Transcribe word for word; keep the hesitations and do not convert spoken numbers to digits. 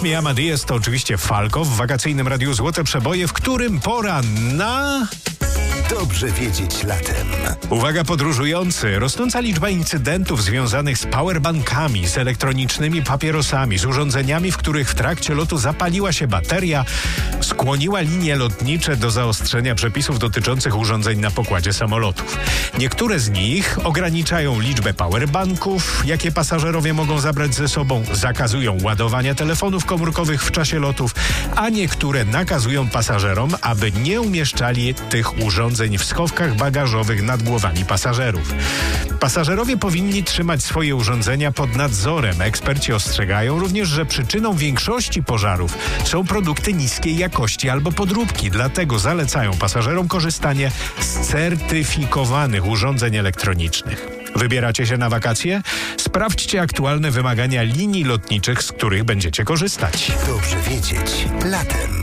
Me Amadi jest to oczywiście Falco w wakacyjnym radiu Złote Przeboje, w którym pora na... Dobrze wiedzieć latem. Uwaga podróżujący, rosnąca liczba incydentów związanych z powerbankami, z elektronicznymi papierosami, z urządzeniami, w których w trakcie lotu zapaliła się bateria, skłoniła linie lotnicze do zaostrzenia przepisów dotyczących urządzeń na pokładzie samolotów. Niektóre z nich ograniczają liczbę powerbanków, jakie pasażerowie mogą zabrać ze sobą, zakazują ładowania telefonów komórkowych w czasie lotów, a niektóre nakazują pasażerom, aby nie umieszczali tych urządzeń w schowkach bagażowych nad głowami pasażerów. Pasażerowie powinni trzymać swoje urządzenia pod nadzorem. Eksperci ostrzegają również, że przyczyną większości pożarów są produkty niskiej jakości albo podróbki. Dlatego zalecają pasażerom korzystanie z certyfikowanych urządzeń elektronicznych. Wybieracie się na wakacje? Sprawdźcie aktualne wymagania linii lotniczych, z których będziecie korzystać. Dobrze wiedzieć latem.